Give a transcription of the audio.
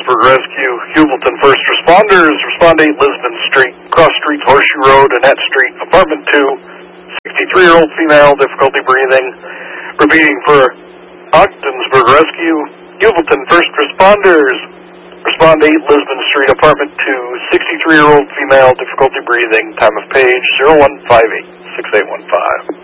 Ogdensburg Rescue, Hubleton First Responders, Respond 8 Lisbon Street, Cross Street, Horseshoe Road, Annette Street, Apartment 2, 63-year-old female, difficulty breathing. Repeating for Ogdensburg Rescue, Hubleton First Responders, Respond 8 Lisbon Street, Apartment 2, 63-year-old female, difficulty breathing, time of page 0158-6815.